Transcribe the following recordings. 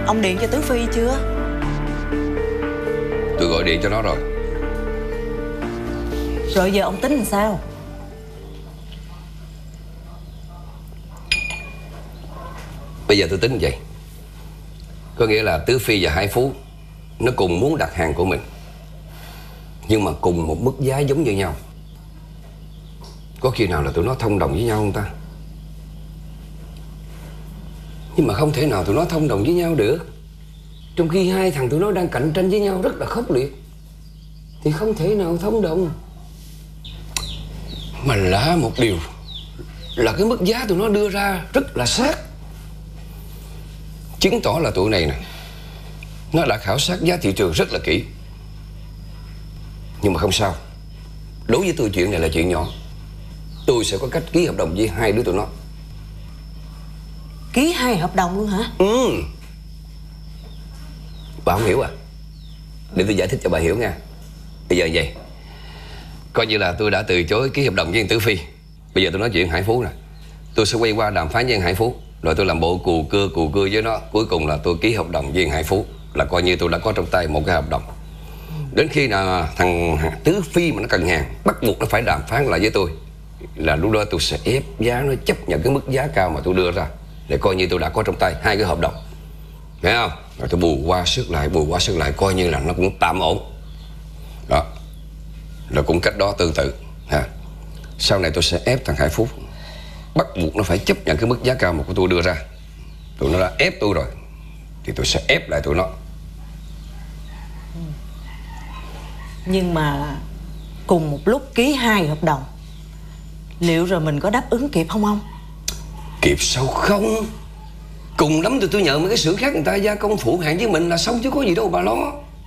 Ông điện cho Tứ Phi chưa? Tôi gọi điện cho nó rồi. Rồi giờ ông tính làm sao? Bây giờ tôi tính vậy. Có nghĩa là Tứ Phi và Hải Phú nó cùng muốn đặt hàng của mình, nhưng mà cùng một mức giá giống như nhau. Có khi nào là tụi nó thông đồng với nhau không ta? Nhưng mà không thể nào tụi nó thông đồng với nhau được. Trong khi hai thằng tụi nó đang cạnh tranh với nhau rất là khốc liệt, thì không thể nào thông đồng. Mà lạ một điều là cái mức giá tụi nó đưa ra rất là sát, chứng tỏ là tụi này nè, nó đã khảo sát giá thị trường rất là kỹ. Nhưng mà không sao. Đối với tôi chuyện này là chuyện nhỏ. Tôi sẽ có cách ký hợp đồng với hai đứa tụi nó. Ký 2 hợp đồng luôn hả? Bà không hiểu à? Để tôi giải thích cho bà hiểu nha. Bây giờ vậy, coi như là tôi đã từ chối ký hợp đồng với Tứ Phi. Bây giờ tôi nói chuyện Hải Phú nè. Tôi sẽ quay qua đàm phán với Hải Phú, rồi tôi làm bộ cù cưa với nó. Cuối cùng là tôi ký hợp đồng với Hải Phú, là coi như tôi đã có trong tay một cái hợp đồng. Đến khi nào thằng Tứ Phi mà nó cần hàng, bắt buộc nó phải đàm phán lại với tôi, là lúc đó tôi sẽ ép giá nó chấp nhận cái mức giá cao mà tôi đưa ra, để coi như tôi đã có trong tay hai cái hợp đồng. Thấy không? Rồi tôi bù qua sức lại, coi như là nó cũng tạm ổn. Đó. Rồi cũng cách đó tương tự ha. Sau này tôi sẽ ép thằng Hải Phú, bắt buộc nó phải chấp nhận cái mức giá cao mà của tôi đưa ra. Tụi nó đã ép tôi rồi, thì tôi sẽ ép lại tụi nó. Nhưng mà cùng một lúc ký 2 hợp đồng, liệu rồi mình có đáp ứng kịp không ông? Kịp sao không? Cùng lắm thì tôi nhờ mấy cái xưởng khác người ta gia công phụ hàng với mình là xong chứ có gì đâu bà lo.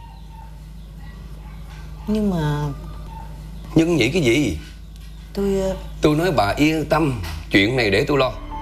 Nhưng mà Nhưng nghĩ cái gì? tôi Tôi nói bà yên tâm, chuyện này để tôi lo.